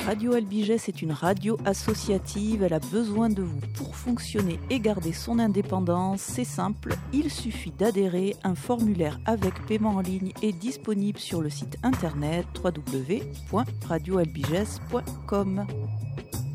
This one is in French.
Radio Albigès est une radio associative, elle a besoin de vous pour fonctionner et garder son indépendance. C'est simple, il suffit d'adhérer. Un formulaire avec paiement en ligne est disponible sur le site internet www.radioalbigès.com.